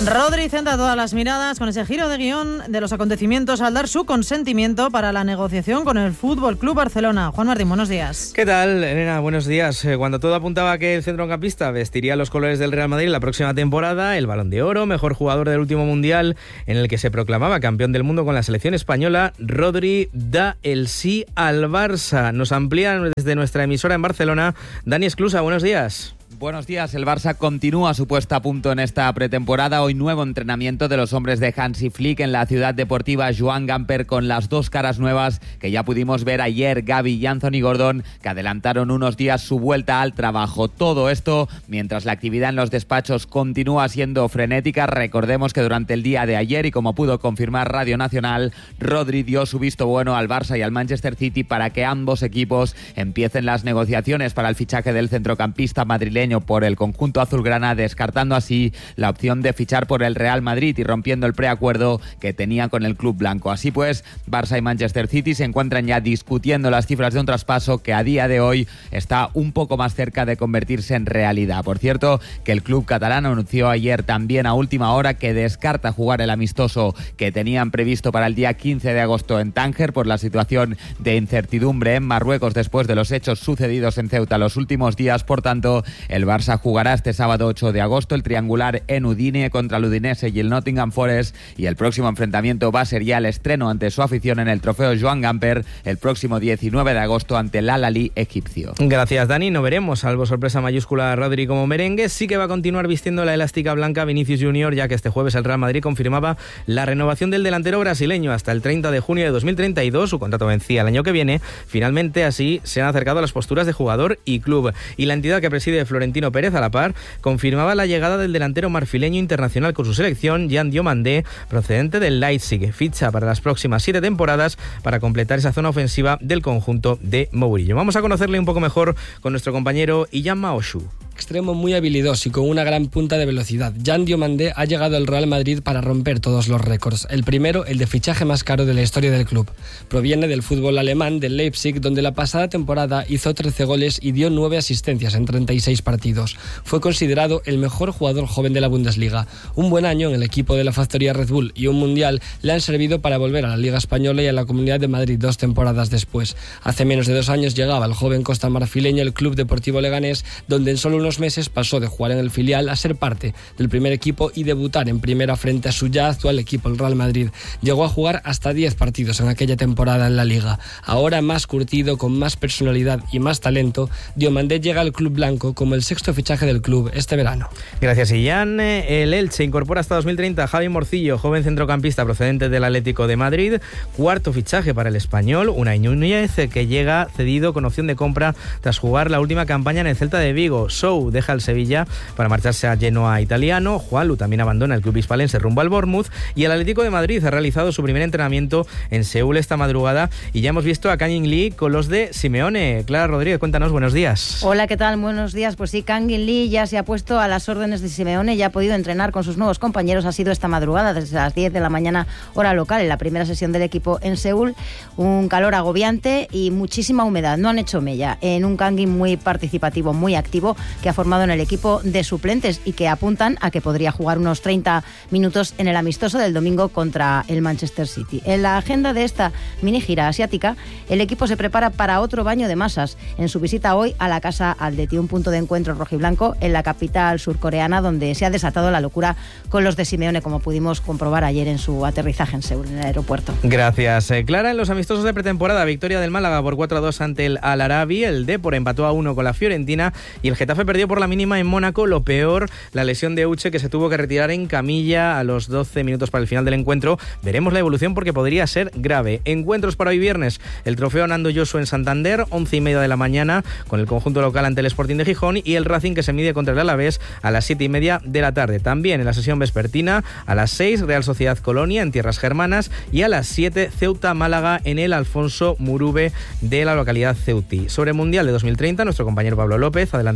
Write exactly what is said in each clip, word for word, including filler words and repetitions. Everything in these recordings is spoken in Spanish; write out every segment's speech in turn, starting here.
Rodri centra todas las miradas con ese giro de guión de los acontecimientos al dar su consentimiento para la negociación con el Fútbol Club Barcelona. Juan Martín, buenos días. ¿Qué tal, Elena? Buenos días. Cuando todo apuntaba a que el centrocampista vestiría los colores del Real Madrid la próxima temporada, el Balón de Oro, mejor jugador del último Mundial en el que se proclamaba campeón del mundo con la selección española, Rodri da el sí al Barça. Nos amplían desde nuestra emisora en Barcelona. Dani Esclusa, buenos días. Buenos días, el Barça continúa su puesta a punto en esta pretemporada. Hoy nuevo entrenamiento de los hombres de Hansi Flick en la ciudad deportiva Joan Gamper con las dos caras nuevas que ya pudimos ver ayer, Gavi y Anthony Gordon, que adelantaron unos días su vuelta al trabajo. Todo esto mientras la actividad en los despachos continúa siendo frenética. Recordemos que durante el día de ayer, y como pudo confirmar Radio Nacional, Rodri dio su visto bueno al Barça y al Manchester City para que ambos equipos empiecen las negociaciones para el fichaje del centrocampista madrileño por el conjunto azulgrana, descartando así la opción de fichar por el Real Madrid y rompiendo el preacuerdo que tenía con el club blanco. Así pues, Barça y Manchester City se encuentran ya discutiendo las cifras de un traspaso que a día de hoy está un poco más cerca de convertirse en realidad. Por cierto, que el club catalán anunció ayer también a última hora que descarta jugar el amistoso que tenían previsto para el día quince de agosto en Tánger por la situación de incertidumbre en Marruecos después de los hechos sucedidos en Ceuta los últimos días. Por tanto, el Barça jugará este sábado ocho de agosto el triangular en Udine contra el Udinese y el Nottingham Forest, y el próximo enfrentamiento va a ser ya el estreno ante su afición en el trofeo Joan Gamper el próximo diecinueve de agosto ante el Al-Ahly egipcio. Gracias, Dani. No veremos, salvo sorpresa mayúscula, a Rodri como merengue. Sí que va a continuar vistiendo la elástica blanca Vinicius Junior, ya que este jueves el Real Madrid confirmaba la renovación del delantero brasileño hasta el treinta de junio de dos mil treinta y dos. Su contrato vencía el año que viene. Finalmente, así se han acercado a las posturas de jugador y club. Y la entidad que preside Florentino Pérez, a la par, confirmaba la llegada del delantero marfileño internacional con su selección, Jan Diomandé, procedente del Leipzig. Ficha para las próximas siete temporadas para completar esa zona ofensiva del conjunto de Mourinho. Vamos a conocerle un poco mejor con nuestro compañero Illan Maoshu. Extremo muy habilidoso y con una gran punta de velocidad, Jan Diomandé ha llegado al Real Madrid para romper todos los récords. El primero, el de fichaje más caro de la historia del club. Proviene del fútbol alemán, del Leipzig, donde la pasada temporada hizo trece goles y dio nueve asistencias en treinta y seis partidos. Fue considerado el mejor jugador joven de la Bundesliga. Un buen año en el equipo de la factoría Red Bull y un mundial le han servido para volver a la Liga Española y a la Comunidad de Madrid dos temporadas después. Hace menos de dos años llegaba el joven costamarfileño al Club Deportivo Leganés, donde en solo unos meses pasó de jugar en el filial a ser parte del primer equipo y debutar en primera frente a su ya actual equipo, el Real Madrid. Llegó a jugar hasta diez partidos en aquella temporada en la Liga. Ahora más curtido, con más personalidad y más talento, Diomandé llega al club blanco como el sexto fichaje del club este verano. Gracias, Illán. El Elche incorpora hasta dos mil treinta a Javi Morcillo, joven centrocampista procedente del Atlético de Madrid. Cuarto fichaje para el español, Unai Núñez, que llega cedido con opción de compra tras jugar la última campaña en el Celta de Vigo. Sou deja el Sevilla para marcharse a Genoa italiano. Juanlu también abandona el club hispalense rumbo al Bournemouth, y el Atlético de Madrid ha realizado su primer entrenamiento en Seúl esta madrugada y ya hemos visto a Kangin Lee con los de Simeone. Clara Rodríguez, cuéntanos, buenos días. Hola, ¿qué tal? Buenos días. Pues sí, Kangin Lee ya se ha puesto a las órdenes de Simeone, ya ha podido entrenar con sus nuevos compañeros. Ha sido esta madrugada desde las diez de la mañana hora local en la primera sesión del equipo en Seúl. Un calor agobiante y muchísima humedad. No han hecho mella en un Kangin muy participativo, muy activo, que ha formado en el equipo de suplentes y que apuntan a que podría jugar unos treinta minutos en el amistoso del domingo contra el Manchester City. En la agenda de esta mini gira asiática, el equipo se prepara para otro baño de masas en su visita hoy a la Casa Aldeti, un punto de encuentro rojiblanco en la capital surcoreana, donde se ha desatado la locura con los de Simeone, como pudimos comprobar ayer en su aterrizaje en Seúl, en el aeropuerto. Gracias, eh, Clara. En los amistosos de pretemporada, victoria del Málaga por cuatro a dos ante el Al-Arabi, el Depor empató a uno con la Fiorentina y el Getafe perdió por la mínima en Mónaco. Lo peor, la lesión de Uche, que se tuvo que retirar en camilla a los doce minutos para el final del encuentro. Veremos la evolución porque podría ser grave. Encuentros para hoy viernes, el trofeo Nando Yosu en Santander, once y media de la mañana, con el conjunto local ante el Sporting de Gijón, y el Racing, que se mide contra el Alavés a las siete y media de la tarde. También en la sesión vespertina, a las seis, Real Sociedad Colonia en tierras germanas, y a las siete, Ceuta Málaga en el Alfonso Murube de la localidad ceutí. Sobre el Mundial de dos mil treinta, nuestro compañero Pablo López adelantaba ayer en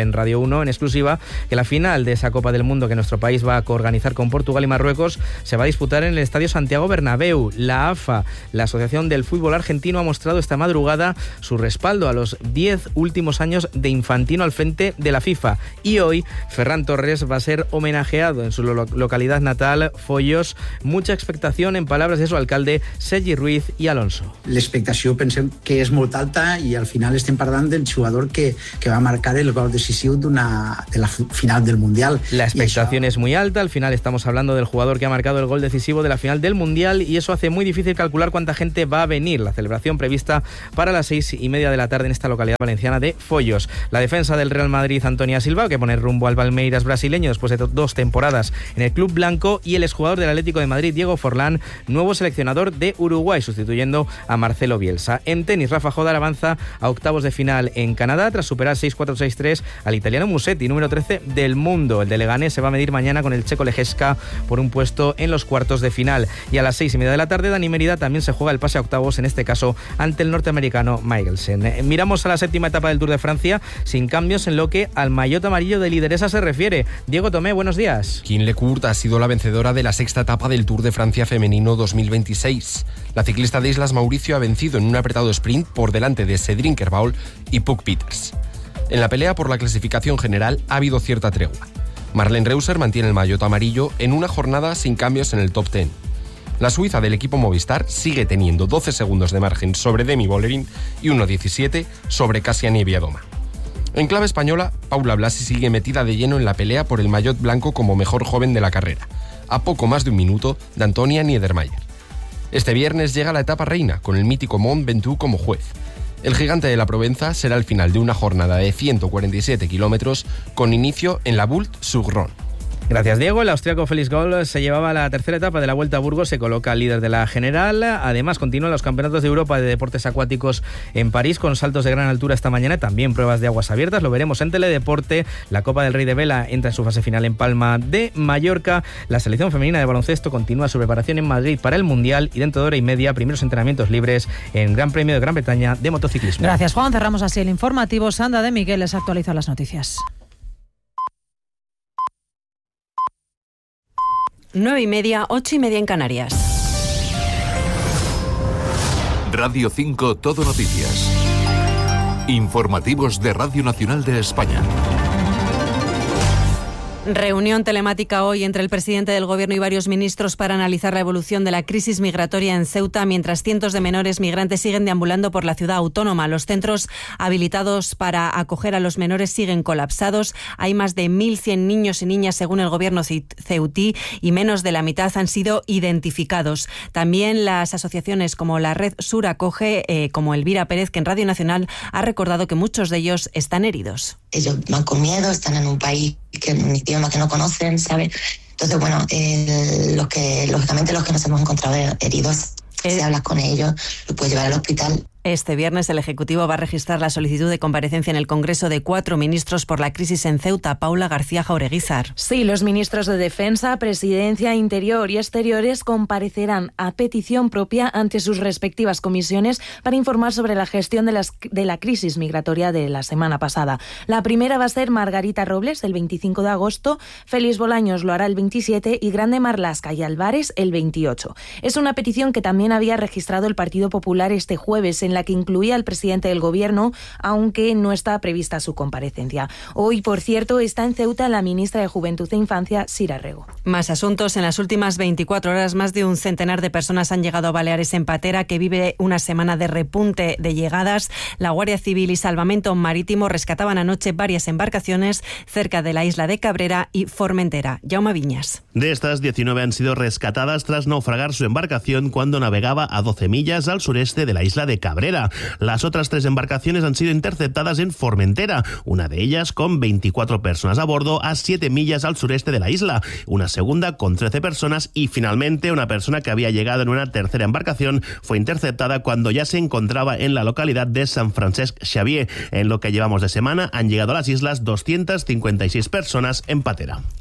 en Radio uno en exclusiva que la final de esa Copa del Mundo que nuestro país va a coorganizar con Portugal y Marruecos se va a disputar en el Estadio Santiago Bernabéu. La A F A, la Asociación del Fútbol Argentino, ha mostrado esta madrugada su respaldo a los diez últimos años de Infantino al frente de la FIFA. Y hoy Ferran Torres va a ser homenajeado en su lo- localidad natal, Foios. Mucha expectación en palabras de su alcalde, Sergi Ruiz y Alonso. L'expectació pensem que és molt alta i al final estem parlant del jugador que, que va marcar el gol decisiu d'una, de la final del Mundial. La expectación es muy alta, al final estamos hablando del jugador que ha marcado el gol decisivo de la final del Mundial y eso hace muy difícil calcular cuánta gente va a venir. La celebración prevista para las seis y media de la tarde en esta localidad valenciana de Foios. La defensa del Real Madrid, Antonia Silva, que pone rumbo al Palmeiras brasileño después de dos temporadas en el club blanco, y el exjugador del Atlético de Madrid, Diego Forlán, nuevo seleccionador de Uruguay, sustituyendo a Marcelo Bielsa. En tenis, Rafa Jodar avanza a octavos de final en Canadá tras superar seis cuatro seis tres al italiano Musetti, número trece del mundo. El de Leganés se va a medir mañana con el checo Lejeska por un puesto en los cuartos de final. Y a las seis y media de la tarde, Dani Mérida también se juega el pase a octavos, en este caso ante el norteamericano Michelsen. Miramos a la séptima etapa del Tour de Francia sin cambios en lo que al maillot amarillo de lideresa se refiere. Diego Tomé, buenos días. Kim Lecourt ha sido la vencedora de la sexta etapa del Tour de Francia femenino dos mil veintiséis. La ciclista de Islas Mauricio ha vencido en un apretado sprint por delante de Cédric Kerbaul y Puck Peters. En la pelea por la clasificación general ha habido cierta tregua. Marlene Reuser mantiene el maillot amarillo en una jornada sin cambios en el top diez. La suiza del equipo Movistar sigue teniendo doce segundos de margen sobre Demi Vollering y uno diecisiete sobre Kasia Niewiadoma. En clave española, Paula Blasi sigue metida de lleno en la pelea por el maillot blanco como mejor joven de la carrera, a poco más de un minuto de Antonia Niedermayer. Este viernes llega la etapa reina, con el mítico Mont Ventoux como juez. El gigante de la Provenza será el final de una jornada de ciento cuarenta y siete kilómetros con inicio en la Bult-sur-Rhône. Gracias, Diego. El austriaco Felix Gall se llevaba la tercera etapa de la Vuelta a Burgos, se coloca líder de la general. Además, continúan los campeonatos de Europa de deportes acuáticos en París con saltos de gran altura esta mañana, también pruebas de aguas abiertas. Lo veremos en Teledeporte. La Copa del Rey de Vela entra en su fase final en Palma de Mallorca. La selección femenina de baloncesto continúa su preparación en Madrid para el Mundial y dentro de hora y media primeros entrenamientos libres en Gran Premio de Gran Bretaña de motociclismo. Gracias, Juan. Cerramos así el informativo. Sandra de Miguel les actualiza las noticias. Nueve y media, ocho y media en Canarias. Radio cinco Todo Noticias. Informativos de Radio Nacional de España. Reunión telemática hoy entre el presidente del Gobierno y varios ministros para analizar la evolución de la crisis migratoria en Ceuta, mientras cientos de menores migrantes siguen deambulando por la ciudad autónoma. Los centros habilitados para acoger a los menores siguen colapsados. Hay más de mil cien niños y niñas, según el Gobierno ceutí, y menos de la mitad han sido identificados. También las asociaciones como la Red Sur Acoge, eh, como Elvira Pérez, que en Radio Nacional ha recordado que muchos de ellos están heridos. Ellos van con miedo, están en un país que en un idioma que no conocen, ¿sabes? Entonces, bueno, eh, los que, lógicamente los que nos hemos encontrado heridos, eh, si hablas con ellos, los puedes llevar al hospital. Este viernes el Ejecutivo va a registrar la solicitud de comparecencia en el Congreso de cuatro ministros por la crisis en Ceuta. Paula García Jaureguizar. Sí, los ministros de Defensa, Presidencia, Interior y Exteriores comparecerán a petición propia ante sus respectivas comisiones para informar sobre la gestión de, las, de la crisis migratoria de la semana pasada. La primera va a ser Margarita Robles el veinticinco de agosto, Félix Bolaños lo hará el veintisiete y Grande Marlaska y Álvarez el veintiocho. Es una petición que también había registrado el Partido Popular este jueves, en la que incluía al presidente del Gobierno, aunque no está prevista su comparecencia. Hoy, por cierto, está en Ceuta la ministra de Juventud e Infancia, Sira Rego. Más asuntos. En las últimas veinticuatro horas, más de un centenar de personas han llegado a Baleares en patera, que vive una semana de repunte de llegadas. La Guardia Civil y Salvamento Marítimo rescataban anoche varias embarcaciones cerca de la isla de Cabrera y Formentera. Jaume Viñas. De estas, diecinueve han sido rescatadas tras naufragar su embarcación cuando navegaba a doce millas al sureste de la isla de Cabrera. Las otras tres embarcaciones han sido interceptadas en Formentera, una de ellas con veinticuatro personas a bordo a siete millas al sureste de la isla, una segunda con trece personas y finalmente una persona que había llegado en una tercera embarcación fue interceptada cuando ya se encontraba en la localidad de San Francesc Xavier. En lo que llevamos de semana han llegado a las islas doscientas cincuenta y seis personas en patera.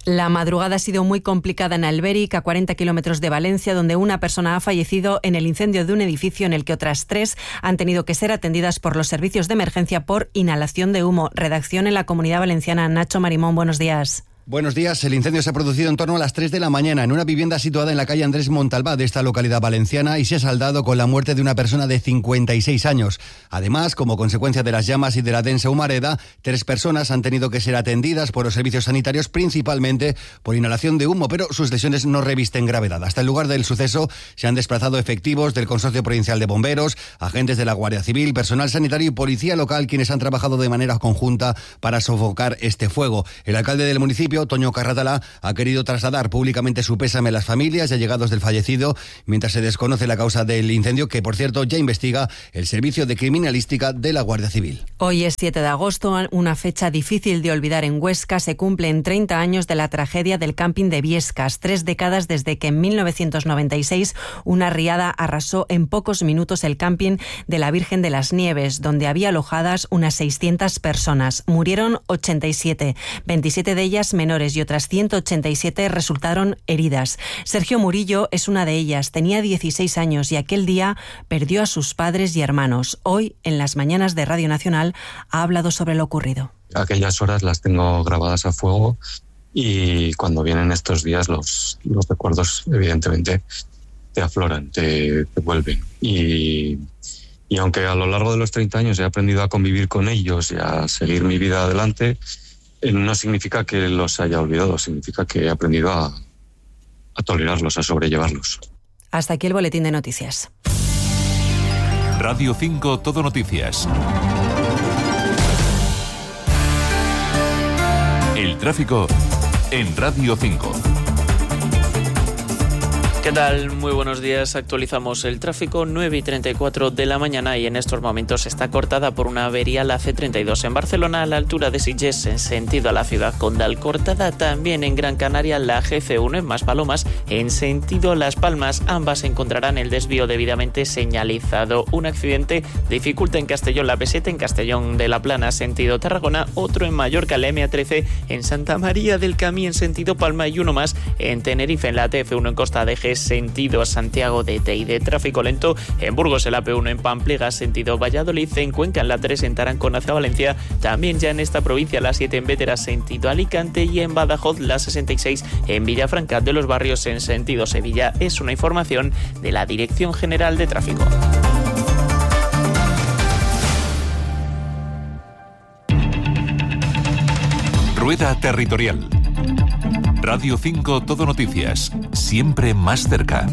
La madrugada ha sido muy complicada en Alberic, a cuarenta kilómetros de Valencia, donde una persona ha fallecido en el incendio de un edificio en el que otras tres han tenido que ser atendidas por los servicios de emergencia por inhalación de humo. Redacción en la Comunidad Valenciana. Nacho Marimón, buenos días. Buenos días. El incendio se ha producido en torno a las tres de la mañana en una vivienda situada en la calle Andrés Montalbá de esta localidad valenciana y se ha saldado con la muerte de una persona de cincuenta y seis años. Además, como consecuencia de las llamas y de la densa humareda, tres personas han tenido que ser atendidas por los servicios sanitarios, principalmente por inhalación de humo, pero sus lesiones no revisten gravedad. Hasta el lugar del suceso se han desplazado efectivos del Consorcio Provincial de Bomberos, agentes de la Guardia Civil, personal sanitario y policía local, quienes han trabajado de manera conjunta para sofocar este fuego. El alcalde del municipio, Toño Carratalá, ha querido trasladar públicamente su pésame a las familias y allegados del fallecido, mientras se desconoce la causa del incendio, que por cierto ya investiga el Servicio de Criminalística de la Guardia Civil. Hoy es siete de agosto, una fecha difícil de olvidar en Huesca. Se cumplen treinta años de la tragedia del camping de Viescas, tres décadas desde que en mil novecientos noventa y seis una riada arrasó en pocos minutos el camping de la Virgen de las Nieves, donde había alojadas unas seiscientas personas. Murieron ochenta y siete, veintisiete de ellas menores y otras ciento ochenta y siete resultaron heridas. Sergio Murillo es una de ellas. Tenía dieciséis años y aquel día perdió a sus padres y hermanos. Hoy, en las mañanas de Radio Nacional, ha hablado sobre lo ocurrido. Aquellas horas las tengo grabadas a fuego y cuando vienen estos días los, los recuerdos evidentemente te afloran, te, te vuelven. Y, y aunque a lo largo de los treinta años he aprendido a convivir con ellos y a seguir mi vida adelante, no significa que los haya olvidado, significa que he aprendido a, a tolerarlos, a sobrellevarlos. Hasta aquí el boletín de noticias. Radio cinco Todo Noticias. El tráfico en Radio cinco. ¿Qué tal? Muy buenos días. Actualizamos el tráfico, nueve y treinta y cuatro de la mañana, y en estos momentos está cortada por una avería la C treinta y dos en Barcelona a la altura de Sitges en sentido a la ciudad condal. Cortada también en Gran Canaria la G C uno en Maspalomas en sentido Las Palmas. Ambas encontrarán el desvío debidamente señalizado. Un accidente dificulta en Castellón la P siete en Castellón de la Plana sentido Tarragona, otro en Mallorca la M A trece en Santa María del Camí en sentido Palma y uno más en Tenerife en la T F uno en Costa de G sentido a Santiago de Teide. Tráfico lento en Burgos en la P uno en Pamplona sentido Valladolid, en Cuenca en la tres en Tarancón hacia Valencia, también ya en esta provincia la siete en Bétera sentido Alicante y en Badajoz la sesenta y seis en Villafranca de los Barrios en sentido Sevilla. Es una información de la Dirección General de Tráfico. Rueda Territorial. Radio cinco Todo Noticias, siempre más cerca.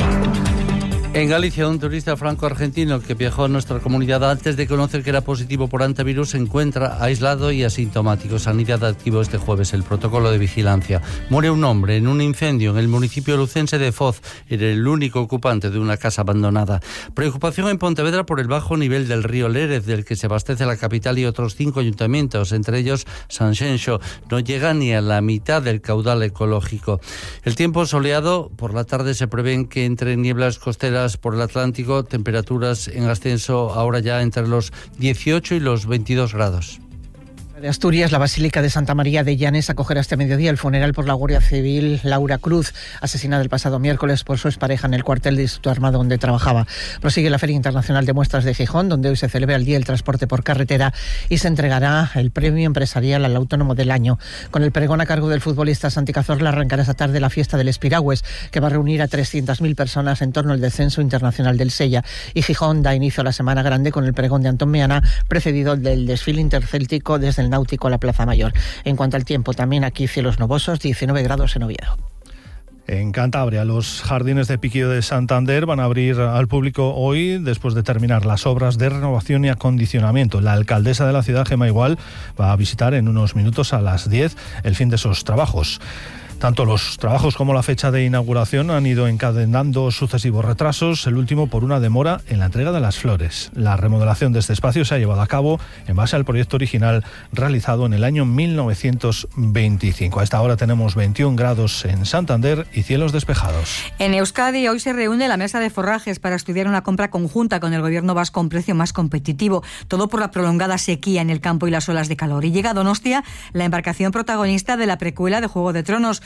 En Galicia, un turista franco-argentino que viajó a nuestra comunidad antes de conocer que era positivo por antivirus se encuentra aislado y asintomático. Sanidad activó este jueves el protocolo de vigilancia. Muere un hombre en un incendio en el municipio lucense de Foz. Era el único ocupante de una casa abandonada. Preocupación en Pontevedra por el bajo nivel del río Lérez, del que se abastece la capital y otros cinco ayuntamientos, entre ellos Sanxenxo. No llega ni a la mitad del caudal ecológico. El tiempo soleado. Por la tarde se prevén que entre nieblas costeras por el Atlántico, temperaturas en ascenso ahora ya entre los dieciocho y los veintidós grados. De Asturias, la Basílica de Santa María de Llanes acogerá este mediodía el funeral por la Guardia Civil Laura Cruz, asesinada el pasado miércoles por su expareja en el cuartel de Distrito Armado donde trabajaba. Prosigue la Feria Internacional de Muestras de Gijón, donde hoy se celebra el Día del Transporte por Carretera y se entregará el Premio Empresarial al Autónomo del Año. Con el pregón a cargo del futbolista Santi Cazorla arrancará esta tarde la fiesta del Espiragües, que va a reunir a trescientas mil personas en torno al descenso internacional del Sella. Y Gijón da inicio a la Semana Grande con el pregón de Antón Meana, precedido del desfile intercéltico desde el Náutico a la Plaza Mayor. En cuanto al tiempo, también aquí cielos nubosos, diecinueve grados en Oviedo. En Cantabria, los jardines de Piquillo de Santander van a abrir al público hoy, después de terminar las obras de renovación y acondicionamiento. La alcaldesa de la ciudad, Gemma Igual, va a visitar en unos minutos a las diez el fin de esos trabajos. Tanto los trabajos como la fecha de inauguración han ido encadenando sucesivos retrasos, el último por una demora en la entrega de las flores. La remodelación de este espacio se ha llevado a cabo en base al proyecto original realizado en el año mil novecientos veinticinco. A esta hora tenemos veintiún grados en Santander y cielos despejados. En Euskadi hoy se reúne la mesa de forrajes para estudiar una compra conjunta con el gobierno vasco a un precio más competitivo, todo por la prolongada sequía en el campo y las olas de calor. Y llega a Donostia la embarcación protagonista de la precuela de Juego de Tronos.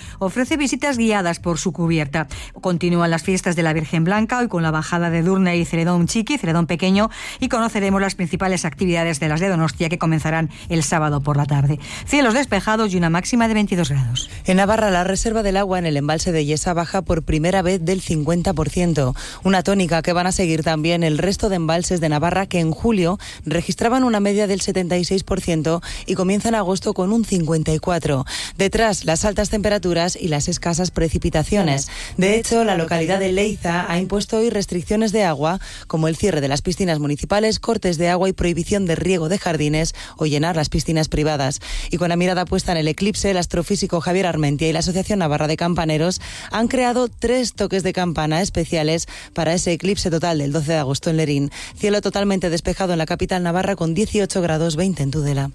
ofrece visitas guiadas por su cubierta. Continúan las fiestas de la Virgen Blanca, hoy con la bajada de Edurne y Ceredón Chiqui, Ceredón Pequeño, y conoceremos las principales actividades de las de Donostia que comenzarán el sábado por la tarde. Cielos despejados y una máxima de veintidós grados. En Navarra, la reserva del agua en el embalse de Yesa baja por primera vez del cincuenta por ciento, una tónica que van a seguir también el resto de embalses de Navarra, que en julio registraban una media del setenta y seis por ciento y comienzan agosto con un cincuenta y cuatro por ciento. Detrás, las altas temperaturas y las escasas precipitaciones. De hecho, la localidad de Leiza ha impuesto hoy restricciones de agua, como el cierre de las piscinas municipales, cortes de agua y prohibición de riego de jardines o llenar las piscinas privadas. Y con la mirada puesta en el eclipse, el astrofísico Javier Armentia y la Asociación Navarra de Campaneros han creado tres toques de campana especiales para ese eclipse total del doce de agosto en Lerín. Cielo totalmente despejado en la capital navarra con dieciocho grados veinte en Tudela.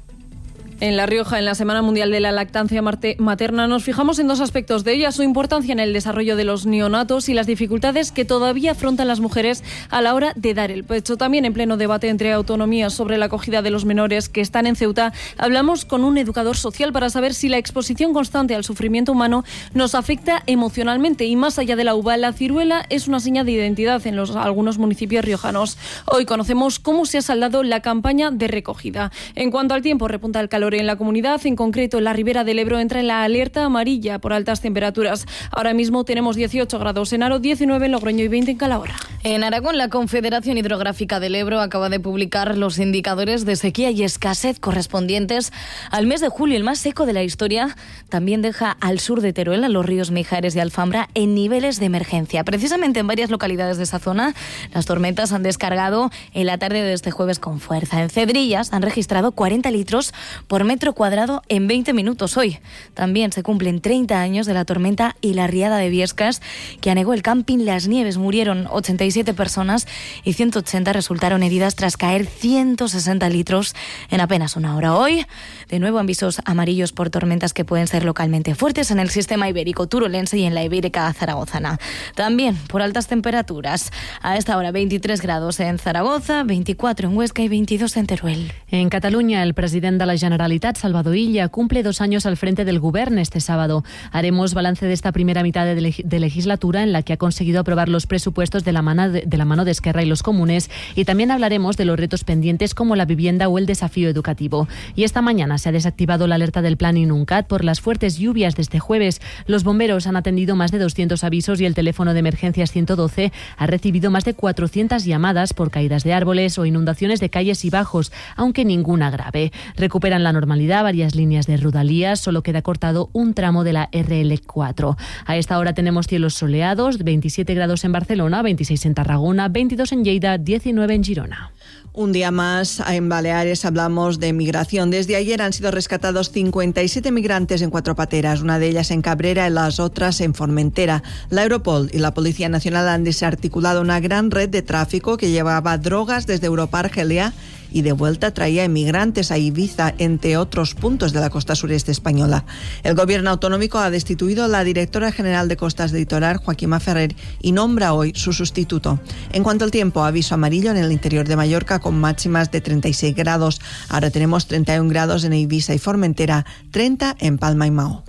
En La Rioja, en la Semana Mundial de la Lactancia Materna, nos fijamos en dos aspectos de ella: su importancia en el desarrollo de los neonatos y las dificultades que todavía afrontan las mujeres a la hora de dar el pecho. También, en pleno debate entre autonomías sobre la acogida de los menores que están en Ceuta, hablamos con un educador social para saber si la exposición constante al sufrimiento humano nos afecta emocionalmente. Y más allá de la uva, la ciruela es una seña de identidad en los, algunos municipios riojanos. Hoy conocemos cómo se ha saldado la campaña de recogida. En cuanto al tiempo, repunta el calor en la comunidad, en concreto en la Ribera del Ebro entra en la alerta amarilla por altas temperaturas. Ahora mismo tenemos dieciocho grados en Haro, diecinueve en Logroño y veinte en Calahorra. En Aragón, la Confederación Hidrográfica del Ebro acaba de publicar los indicadores de sequía y escasez correspondientes al mes de julio, el más seco de la historia. También deja al sur de Teruel, a los ríos Mijares y Alfambra, en niveles de emergencia. Precisamente en varias localidades de esa zona, las tormentas han descargado en la tarde de este jueves con fuerza. En Cedrillas han registrado cuarenta litros por metro cuadrado en veinte minutos hoy. También se cumplen treinta años de la tormenta y la riada de Viescas, que anegó el camping Las Nieves. Murieron ochenta y siete personas y ciento ochenta resultaron heridas tras caer ciento sesenta litros en apenas una hora. Hoy, de nuevo, avisos amarillos por tormentas que pueden ser localmente fuertes en el sistema ibérico turolense y en la ibérica zaragozana. También por altas temperaturas. A esta hora veintitrés grados en Zaragoza, veinticuatro en Huesca y veintidós en Teruel. En Cataluña, el presidente de la Generalitat, Salvador Illa, cumple dos años al frente del Govern este sábado. Haremos balance de esta primera mitad de, leg- de legislatura en la que ha conseguido aprobar los presupuestos de la, mano de, de la mano de Esquerra y los comunes, y también hablaremos de los retos pendientes como la vivienda o el desafío educativo. Y esta mañana se ha desactivado la alerta del plan Inuncat por las fuertes lluvias de este jueves. Los bomberos han atendido más de doscientos avisos y el teléfono de emergencias ciento doce ha recibido más de cuatrocientas llamadas por caídas de árboles o inundaciones de calles y bajos, aunque ninguna grave. Recuperan la normalidad varias líneas de Rodalías, solo queda cortado un tramo de la erre ele cuatro. A esta hora tenemos cielos soleados, veintisiete grados en Barcelona, veintiséis en Tarragona, veintidós en Lleida, diecinueve en Girona. Un día más en Baleares hablamos de migración. Desde ayer han sido rescatados cincuenta y siete migrantes en cuatro pateras, una de ellas en Cabrera y las otras en Formentera. La Europol y la Policía Nacional han desarticulado una gran red de tráfico que llevaba drogas desde Europa a Argelia y de vuelta traía inmigrantes a Ibiza, entre otros puntos de la costa sureste española. El gobierno autonómico ha destituido a la directora general de Costas de Litoral, Joaquima Ferrer, y nombra hoy su sustituto. En cuanto al tiempo, aviso amarillo en el interior de Mallorca con máximas de treinta y seis grados. Ahora tenemos treinta y un grados en Ibiza y Formentera, treinta en Palma y Mao.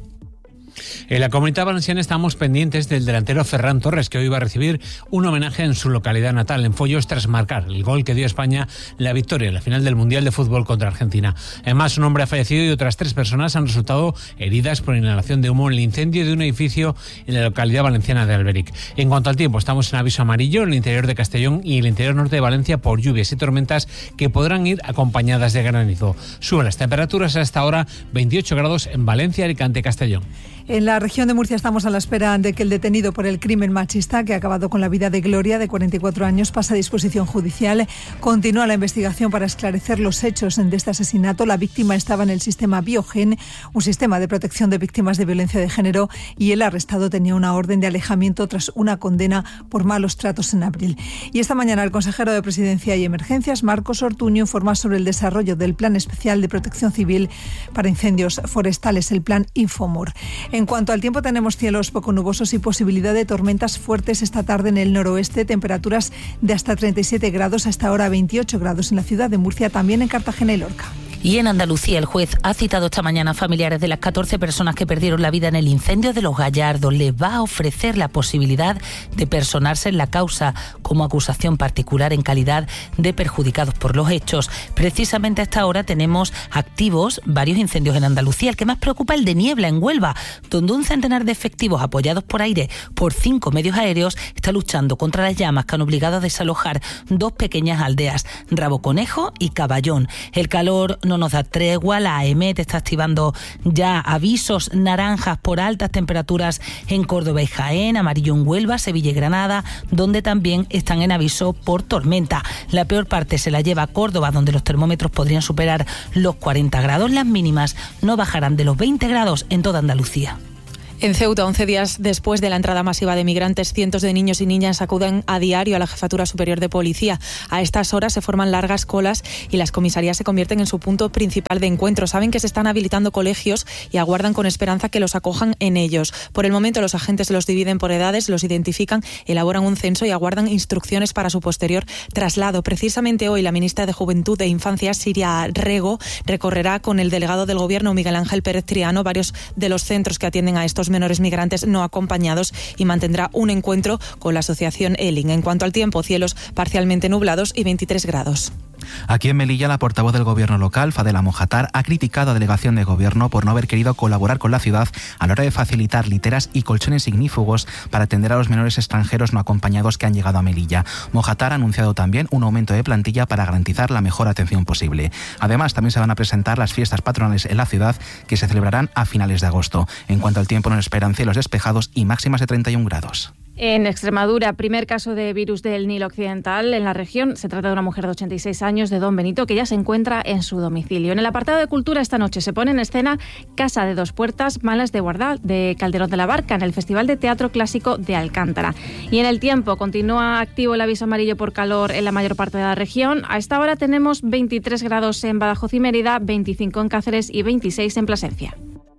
En la Comunidad Valenciana estamos pendientes del delantero Ferran Torres, que hoy va a recibir un homenaje en su localidad natal, en Foios, tras marcar el gol que dio a España la victoria en la final del Mundial de Fútbol contra Argentina. Además, un hombre ha fallecido y otras tres personas han resultado heridas por inhalación de humo en el incendio de un edificio en la localidad valenciana de Alberic. En cuanto al tiempo, estamos en aviso amarillo en el interior de Castellón y el interior norte de Valencia por lluvias y tormentas que podrán ir acompañadas de granizo. Suben las temperaturas a esta hora, veintiocho grados en Valencia, Alicante y Castellón. En la región de Murcia estamos a la espera de que el detenido por el crimen machista que ha acabado con la vida de Gloria, de cuarenta y cuatro años, pase a disposición judicial. Continúa la investigación para esclarecer los hechos de este asesinato. La víctima estaba en el sistema Biogen, un sistema de protección de víctimas de violencia de género, y el arrestado tenía una orden de alejamiento tras una condena por malos tratos en abril. Y esta mañana el consejero de Presidencia y Emergencias, Marcos Ortuño, informa sobre el desarrollo del Plan Especial de Protección Civil para Incendios Forestales, el Plan Infomur. En cuanto al tiempo, tenemos cielos poco nubosos y posibilidad de tormentas fuertes esta tarde en el noroeste, temperaturas de hasta treinta y siete grados, hasta ahora veintiocho grados en la ciudad de Murcia, también en Cartagena y Lorca. Y en Andalucía, el juez ha citado esta mañana a familiares de las catorce personas que perdieron la vida en el incendio de Los Gallardos. Les va a ofrecer la posibilidad de personarse en la causa como acusación particular en calidad de perjudicados por los hechos. Precisamente a esta hora tenemos activos varios incendios en Andalucía. El que más preocupa es el de Niebla, en Huelva, donde un centenar de efectivos apoyados por aire por cinco medios aéreos está luchando contra las llamas que han obligado a desalojar dos pequeñas aldeas, Raboconejo y Caballón. El calor no nos da tregua, la AEMET está activando ya avisos naranjas por altas temperaturas en Córdoba y Jaén, amarillo en Huelva, Sevilla y Granada, donde también están en aviso por tormenta. La peor parte se la lleva a Córdoba, donde los termómetros podrían superar los cuarenta grados, las mínimas no bajarán de los veinte grados en toda Andalucía. En Ceuta, once días después de la entrada masiva de migrantes, cientos de niños y niñas acuden a diario a la Jefatura Superior de Policía. A estas horas se forman largas colas y las comisarías se convierten en su punto principal de encuentro. Saben que se están habilitando colegios y aguardan con esperanza que los acojan en ellos. Por el momento, los agentes los dividen por edades, los identifican, elaboran un censo y aguardan instrucciones para su posterior traslado. Precisamente hoy, la ministra de Juventud e Infancia, Siria Rego, recorrerá con el delegado del Gobierno, Miguel Ángel Pérez Triano, varios de los centros que atienden a estos menores migrantes no acompañados y mantendrá un encuentro con la asociación ELIN. En cuanto al tiempo, cielos parcialmente nublados y veintitrés grados. Aquí en Melilla, la portavoz del gobierno local, Fadela Mojatar, ha criticado a la delegación de gobierno por no haber querido colaborar con la ciudad a la hora de facilitar literas y colchones ignífugos para atender a los menores extranjeros no acompañados que han llegado a Melilla. Mojatar ha anunciado también un aumento de plantilla para garantizar la mejor atención posible. Además, también se van a presentar las fiestas patronales en la ciudad, que se celebrarán a finales de agosto. En cuanto al tiempo, nos esperan cielos despejados y máximas de treinta y un grados. En Extremadura, primer caso de virus del Nilo Occidental en la región. Se trata de una mujer de ochenta y seis años de Don Benito que ya se encuentra en su domicilio. En el apartado de cultura, esta noche se pone en escena Casa de dos Puertas, Malas de Guardar, de Calderón de la Barca, en el Festival de Teatro Clásico de Alcántara. Y en el tiempo, continúa activo el aviso amarillo por calor en la mayor parte de la región. A esta hora tenemos veintitrés grados en Badajoz y Mérida, veinticinco en Cáceres y veintiséis en Plasencia.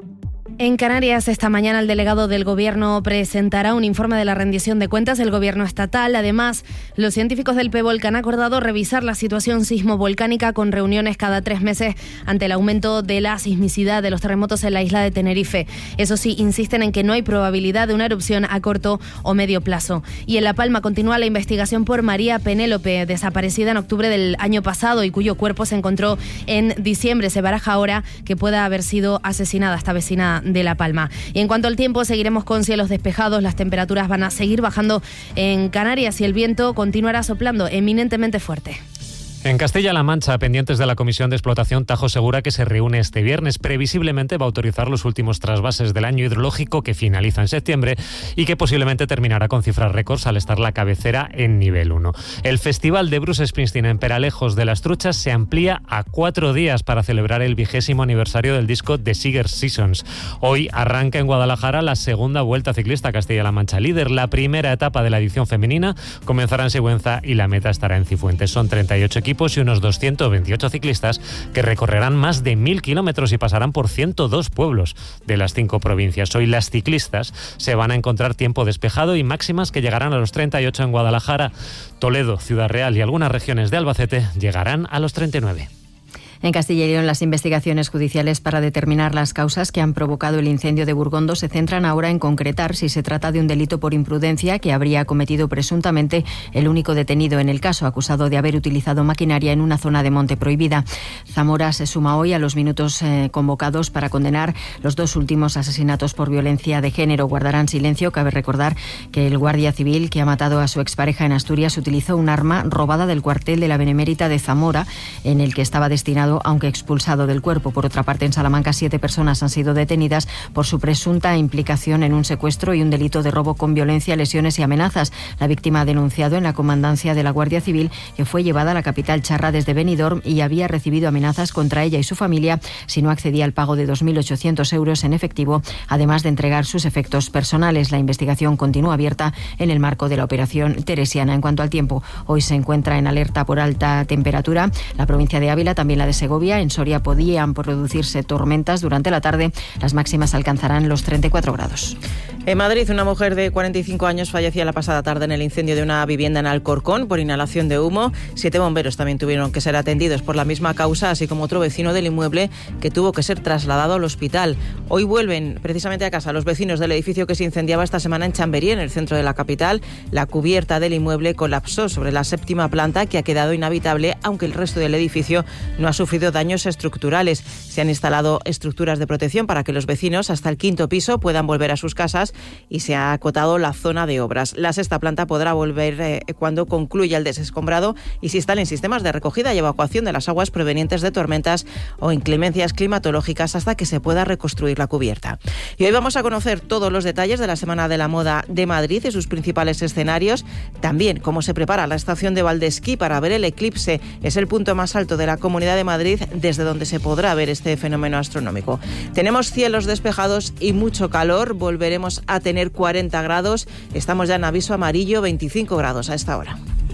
En Canarias, esta mañana el delegado del Gobierno presentará un informe de la rendición de cuentas del Gobierno estatal. Además, los científicos del PEVOLC han acordado revisar la situación sismovolcánica con reuniones cada tres meses ante el aumento de la sismicidad de los terremotos en la isla de Tenerife. Eso sí, insisten en que no hay probabilidad de una erupción a corto o medio plazo. Y en La Palma continúa la investigación por María Penélope, desaparecida en octubre del año pasado y cuyo cuerpo se encontró en diciembre. Se baraja ahora que pueda haber sido asesinada esta vecina de La Palma. Y en cuanto al tiempo, seguiremos con cielos despejados, las temperaturas van a seguir bajando en Canarias y el viento continuará soplando eminentemente fuerte. En Castilla-La Mancha, pendientes de la Comisión de Explotación, Tajo Segura, que se reúne este viernes, previsiblemente va a autorizar los últimos trasvases del año hidrológico que finaliza en septiembre y que posiblemente terminará con cifras récords al estar la cabecera en nivel uno. El Festival de Bruce Springsteen en Peralejos de las Truchas se amplía a cuatro días para celebrar el vigésimo aniversario del disco The Seeger Seasons. Hoy arranca en Guadalajara la segunda Vuelta Ciclista Castilla-La Mancha Líder. La primera etapa de la edición femenina comenzará en Sigüenza y la meta estará en Cifuentes. Son treinta y ocho equipos y unos doscientos veintiocho ciclistas que recorrerán más de mil kilómetros y pasarán por ciento dos pueblos de las cinco provincias. Hoy las ciclistas se van a encontrar tiempo despejado y máximas que llegarán a los treinta y ocho en Guadalajara. Toledo, Ciudad Real y algunas regiones de Albacete llegarán a los treinta y nueve. En Castilla y León, las investigaciones judiciales para determinar las causas que han provocado el incendio de Burgondo se centran ahora en concretar si se trata de un delito por imprudencia que habría cometido presuntamente el único detenido en el caso, acusado de haber utilizado maquinaria en una zona de monte prohibida. Zamora se suma hoy a los minutos eh, convocados para condenar los dos últimos asesinatos por violencia de género. Guardarán silencio. Cabe recordar que el guardia civil que ha matado a su expareja en Asturias utilizó un arma robada del cuartel de la Benemérita de Zamora, en el que estaba destinado, aunque expulsado del cuerpo. Por otra parte, en Salamanca, siete personas han sido detenidas por su presunta implicación en un secuestro y un delito de robo con violencia, lesiones y amenazas. La víctima ha denunciado en la comandancia de la Guardia Civil que fue llevada a la capital charra desde Benidorm y había recibido amenazas contra ella y su familia si no accedía al pago de dos mil ochocientos euros en efectivo, además de entregar sus efectos personales. La investigación continúa abierta en el marco de la operación Teresiana. En cuanto al tiempo, hoy se encuentra en alerta por alta temperatura la provincia de Ávila, también la de Segovia. En Soria podían producirse tormentas durante la tarde. Las máximas alcanzarán los treinta y cuatro grados. En Madrid, una mujer de cuarenta y cinco años fallecía la pasada tarde en el incendio de una vivienda en Alcorcón por inhalación de humo. Siete bomberos también tuvieron que ser atendidos por la misma causa, así como otro vecino del inmueble que tuvo que ser trasladado al hospital. Hoy vuelven precisamente a casa los vecinos del edificio que se incendiaba esta semana en Chamberí, en el centro de la capital. La cubierta del inmueble colapsó sobre la séptima planta, que ha quedado inhabitable, aunque el resto del edificio no ha sufrido daños estructurales. Se han instalado estructuras de protección para que los vecinos hasta el quinto piso puedan volver a sus casas y se ha acotado la zona de obras. La sexta planta podrá volver eh, cuando concluya el desescombrado y se instalen sistemas de recogida y evacuación de las aguas provenientes de tormentas o inclemencias climatológicas hasta que se pueda reconstruir la cubierta. Y hoy vamos a conocer todos los detalles de la Semana de la Moda de Madrid y sus principales escenarios. También cómo se prepara la estación de Valdesquí para ver el eclipse. Es el punto más alto de la Comunidad de Madrid desde donde se podrá ver este fenómeno astronómico. Tenemos cielos despejados y mucho calor. Volveremos a tener cuarenta grados. Estamos ya en aviso amarillo, veinticinco grados a esta hora.